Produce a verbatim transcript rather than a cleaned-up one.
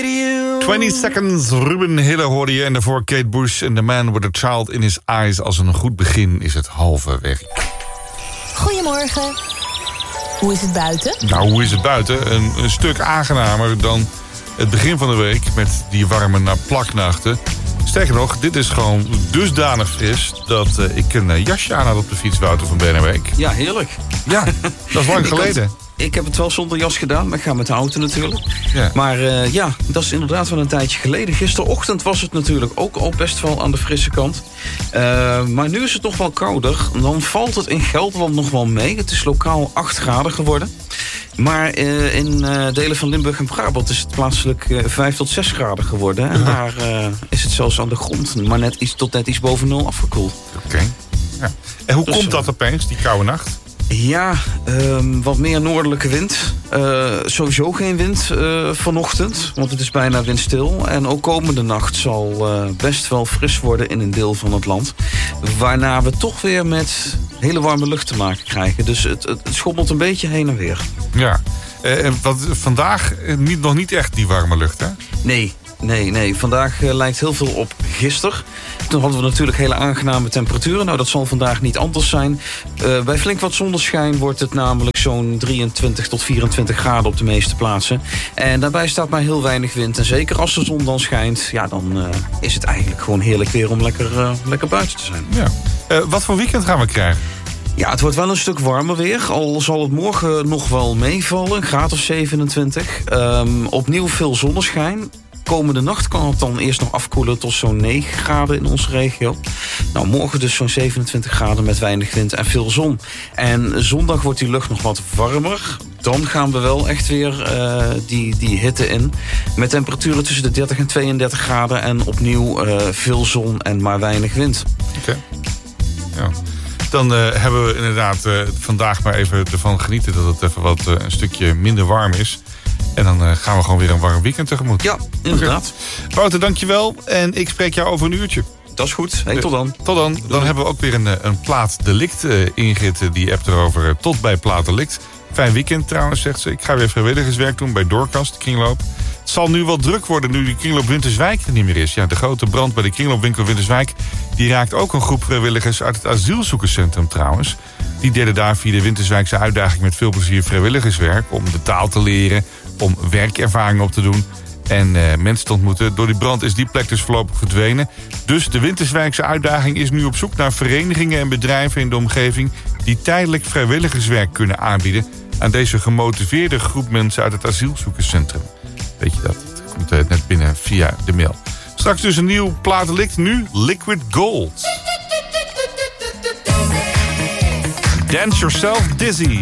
radio. twintig seconds, Ruben Hiller hoorde je. En daarvoor Kate Bush en The Man with a Child in His Eyes. Als een goed begin is het halve werk. Goedemorgen. Hoe is het buiten? Nou, hoe is het buiten? Een, een stuk aangenamer dan het begin van de week met die warme na plaknachten. Sterker nog, dit is gewoon dusdanig fris dat uh, ik een uh, jasje aan had op de fiets, Wouter van Benneweek. Ja, heerlijk. Ja, dat is lang geleden. Ik, had, ik heb het wel zonder jas gedaan, maar ik ga met de auto natuurlijk. Ja. Maar uh, ja, dat is inderdaad wel een tijdje geleden. Gisterochtend was het natuurlijk ook al best wel aan de frisse kant. Uh, maar nu is het nog wel kouder. Dan valt het in Gelderland nog wel mee. Het is lokaal acht graden geworden. Maar uh, in uh, delen van Limburg en Brabant is het plaatselijk uh, vijf tot zes graden geworden. En daar uh, is het zelfs aan de grond maar net iets tot net iets boven nul afgekoeld. Oké. Okay. Ja. En hoe dus, komt dat opeens, die koude nacht? Ja, um, wat meer noordelijke wind. Uh, sowieso geen wind uh, vanochtend, want het is bijna windstil. En ook komende nacht zal uh, best wel fris worden in een deel van het land. Waarna we toch weer met hele warme lucht te maken krijgen. Dus het, het, het schommelt een beetje heen en weer. Ja, uh, want vandaag niet, nog niet echt die warme lucht, hè? Nee. Nee, nee. Vandaag uh, lijkt heel veel op gisteren. Toen hadden we natuurlijk hele aangename temperaturen. Nou, dat zal vandaag niet anders zijn. Uh, bij flink wat zonneschijn wordt het namelijk zo'n drieëntwintig tot vierentwintig graden op de meeste plaatsen. En daarbij staat maar heel weinig wind. En zeker als de zon dan schijnt, ja, dan uh, is het eigenlijk gewoon heerlijk weer om lekker, uh, lekker buiten te zijn. Ja. Uh, wat voor weekend gaan we krijgen? Ja, het wordt wel een stuk warmer weer. Al zal het morgen nog wel meevallen. Een graad of zevenentwintig. Um, opnieuw veel zonneschijn. Komende nacht kan het dan eerst nog afkoelen tot zo'n negen graden in onze regio. Nou, morgen dus zo'n zevenentwintig graden met weinig wind en veel zon. En zondag wordt die lucht nog wat warmer. Dan gaan we wel echt weer uh, die, die hitte in. Met temperaturen tussen de dertig en tweeëndertig graden. En opnieuw uh, veel zon en maar weinig wind. Oké. Okay. Ja. Dan uh, hebben we inderdaad uh, vandaag maar even ervan genieten dat het even wat uh, een stukje minder warm is. En dan uh, gaan we gewoon weer een warm weekend tegemoet. Ja, inderdaad. Okay. Wouter, dankjewel. En ik spreek jou over een uurtje. Dat is goed. Hey, tot dan. Tot dan. Dan Doei. Hebben we ook weer een, een plaat delict. Uh, Ingrid uh, die appt erover uh, tot bij plaat delict. Fijn weekend trouwens, zegt ze. Ik ga weer vrijwilligerswerk doen bij Doorkast, kringloop. Het zal nu wel druk worden nu de kringloop Winterswijk er niet meer is. Ja, de grote brand bij de kringloopwinkel Winterswijk... die raakt ook een groep vrijwilligers uit het asielzoekerscentrum trouwens. Die deden daar via de Winterswijkse uitdaging met veel plezier vrijwilligerswerk... om de taal te leren, om werkervaring op te doen... en uh, mensen te ontmoeten. Door die brand is die plek dus voorlopig verdwenen. Dus de Winterswijkse uitdaging is nu op zoek naar verenigingen en bedrijven in de omgeving... die tijdelijk vrijwilligerswerk kunnen aanbieden... aan deze gemotiveerde groep mensen uit het asielzoekerscentrum. Weet je dat? Het komt uh, net binnen via de mail. Straks dus een nieuw plaatdelict, nu Liquid Gold. Dance Yourself Dizzy.